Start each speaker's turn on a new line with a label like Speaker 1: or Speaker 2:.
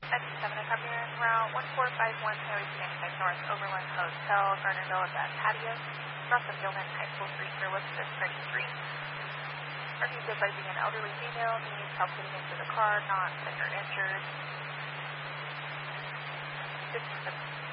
Speaker 1: 97, I copy in route 1451, Highway 295 North, Overland Hotel, Gardnerville at that patio. North of Gilman High School Street, or what's this, 33? Are you advising an elderly female needs help getting into the car, not that you're injured? 57.